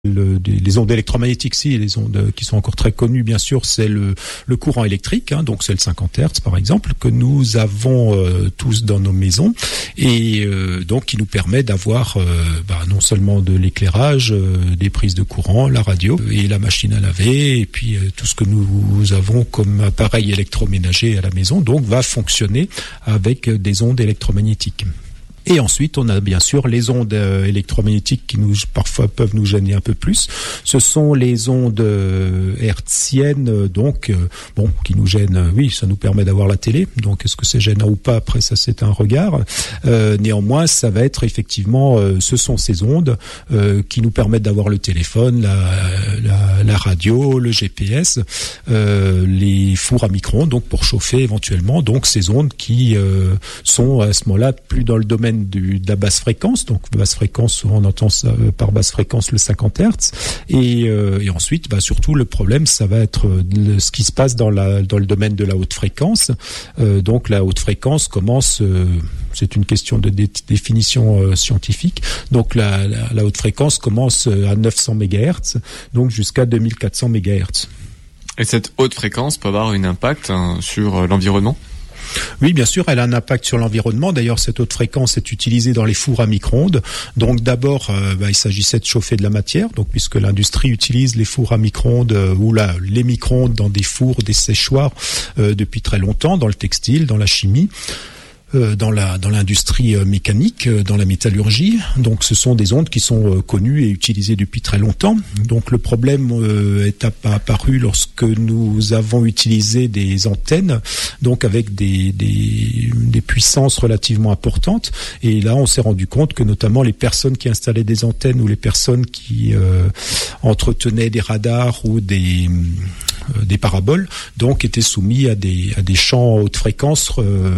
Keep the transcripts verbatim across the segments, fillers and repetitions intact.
Le, des, les ondes électromagnétiques, si, les ondes qui sont encore très connues, bien sûr, c'est le, le courant électrique, hein, donc c'est le cinquante hertz, par exemple, que nous avons euh, tous dans nos maisons, et euh, donc qui nous permet d'avoir euh, bah, non seulement de l'éclairage, euh, des prises de courant, la radio et la machine à laver, et puis euh, tout ce que nous avons comme appareil électroménager à la maison, donc va fonctionner avec des ondes électromagnétiques. Et ensuite, on a bien sûr les ondes euh, électromagnétiques qui nous parfois peuvent nous gêner un peu plus. Ce sont les ondes euh, hertziennes, euh, donc euh, bon, qui nous gênent. Euh, oui, ça nous permet d'avoir la télé. Donc, est-ce que c'est gênant ou pas? Après, ça c'est un regard. Euh, néanmoins, ça va être effectivement, euh, ce sont ces ondes euh, qui nous permettent d'avoir le téléphone, la, la, la radio, le G P S, euh, les fours à micro-ondes, donc pour chauffer éventuellement. Donc, ces ondes qui euh, sont à ce moment-là plus dans le domaine Du, de la basse fréquence, donc basse fréquence, on entend ça euh, par basse fréquence le cinquante hertz, et, euh, et ensuite, bah, surtout le problème, ça va être le, ce qui se passe dans, la, dans le domaine de la haute fréquence. Euh, donc la haute fréquence commence, euh, c'est une question de dé- définition euh, scientifique, donc la, la, la haute fréquence commence à neuf cents mégahertz, donc jusqu'à deux mille quatre cents mégahertz. Et cette haute fréquence peut avoir un impact hein, sur l'environnement ? Oui, bien sûr, elle a un impact sur l'environnement. D'ailleurs, cette haute fréquence est utilisée dans les fours à micro-ondes. Donc d'abord, euh, bah, il s'agissait de chauffer de la matière, donc puisque l'industrie utilise les fours à micro-ondes euh, ou là, les micro-ondes dans des fours, des séchoirs euh, depuis très longtemps, dans le textile, dans la chimie. Euh, dans la dans l'industrie euh, mécanique, euh, dans la métallurgie. Donc ce sont des ondes qui sont euh, connues et utilisées depuis très longtemps. Donc le problème euh, est apparu lorsque nous avons utilisé des antennes, donc avec des, des des puissances relativement importantes. Et là, on s'est rendu compte que notamment les personnes qui installaient des antennes ou les personnes qui euh, entretenaient des radars ou des euh, des paraboles, donc étaient soumis à des à des champs à haute fréquence euh,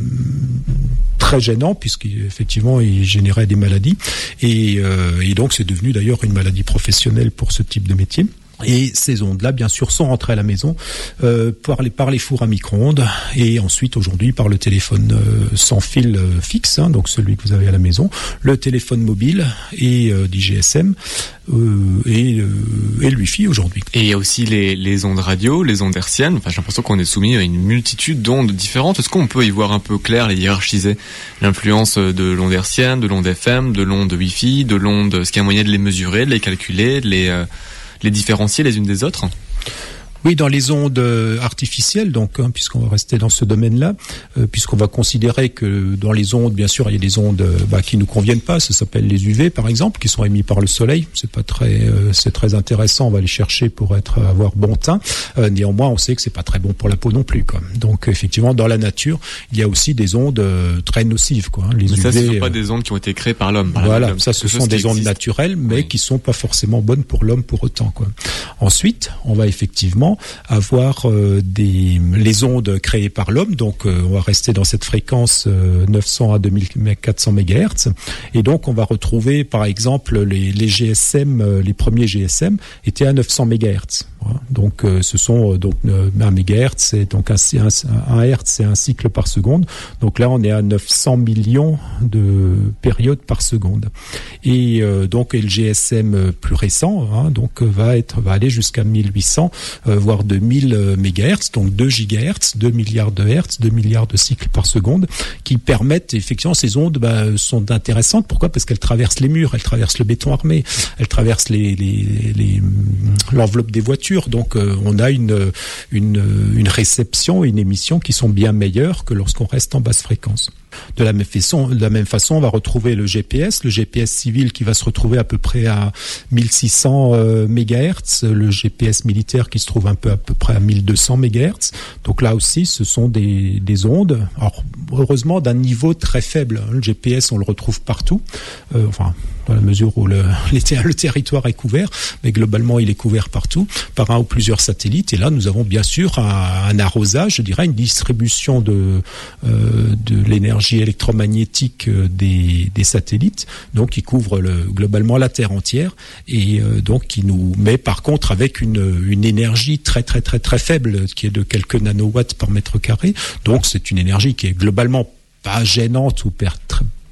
très gênant, puisqu'effectivement il générait des maladies, et, euh, et donc c'est devenu d'ailleurs une maladie professionnelle pour ce type de métier. Et ces ondes-là, bien sûr, sont rentrées à la maison euh, par, les, par les fours à micro-ondes, et ensuite aujourd'hui par le téléphone euh, sans fil euh, fixe, hein, donc celui que vous avez à la maison, le téléphone mobile et euh, du G S M euh, et, euh, et le Wi-Fi aujourd'hui. Et il y a aussi les, les ondes radio, les ondes hertziennes. Enfin, j'ai l'impression qu'on est soumis à une multitude d'ondes différentes. Est-ce qu'on peut y voir un peu clair, les hiérarchiser, l'influence de l'onde hertzienne, de l'onde F M, de l'onde Wi-Fi, de l'onde, est-ce qu'il y a moyen de les mesurer, de les calculer, de les... Euh... les différencier les unes des autres? Oui, dans les ondes artificielles, donc, hein, puisqu'on va rester dans ce domaine-là, euh, puisqu'on va considérer que dans les ondes, bien sûr, il y a des ondes bah, qui nous conviennent pas. Ça s'appelle les U V, par exemple, qui sont émis par le soleil. C'est pas très, euh, c'est très intéressant. On va les chercher pour être avoir bon teint. Euh, néanmoins, on sait que c'est pas très bon pour la peau non plus, quoi. Donc, effectivement, dans la nature, il y a aussi des ondes euh, très nocives, quoi. Hein. Les mais ça, U V, ce ne sont pas euh, des ondes qui ont été créées par l'homme. Par voilà, l'homme. ça, ce sont des ondes naturelles, mais oui, qui sont pas forcément bonnes pour l'homme pour autant, quoi. Ensuite, on va effectivement avoir euh, des les ondes créées par l'homme, donc euh, on va rester dans cette fréquence euh, neuf cents à deux mille quatre cents mégahertz, et donc on va retrouver par exemple les, les G S M, euh, les premiers G S M étaient à neuf cents mégahertz. Voilà. Donc euh, ce sont euh, donc euh, un mégahertz, c'est donc un, un, un hertz, c'est un cycle par seconde. Donc là on est à neuf cents millions de périodes par seconde. Et euh, donc et le G S M plus récent, hein, donc va être va aller jusqu'à mille huit cents euh, voire deux mille euh, mégahertz, donc deux gigahertz, deux milliards de hertz, deux milliards de cycles par seconde, qui permettent effectivement, ces ondes bah, sont intéressantes. Pourquoi? Parce qu'elles traversent les murs, elles traversent le béton armé, elles traversent les, les, les l'enveloppe des voitures. Donc euh, on a une, une, une réception et une émission qui sont bien meilleures que lorsqu'on reste en basse fréquence. De la même façon, de la même façon, on va retrouver le G P S, le G P S civil qui va se retrouver à peu près à mille six cents euh, mégahertz, le G P S militaire qui se trouve un peu à peu près à mille deux cents mégahertz. Donc là aussi, ce sont des, des ondes, alors heureusement d'un niveau très faible. Le G P S, on le retrouve partout, euh, enfin dans la mesure où le, le territoire est couvert, mais globalement il est couvert partout par un ou plusieurs satellites. Et là, nous avons bien sûr un, un arrosage, je dirais, une distribution de, euh, de l'énergie électromagnétique des, des satellites, donc qui couvre le, globalement la Terre entière, et euh, donc qui nous met par contre avec une, une énergie très très très très faible, qui est de quelques nanowatts par mètre carré. Donc c'est une énergie qui est globalement pas gênante ou per,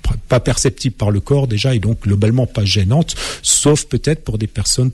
pas perceptible par le corps déjà et donc globalement pas gênante, sauf peut-être pour des personnes